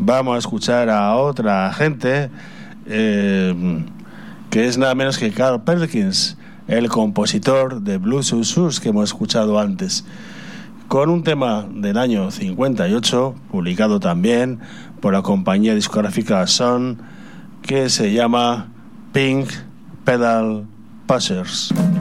vamos a escuchar a otra gente que es nada menos que Carl Perkins, el compositor de Blues Susus que hemos escuchado antes, con un tema del año 58, publicado también por la compañía discográfica Sun, que se llama Pink Pedal Pushers.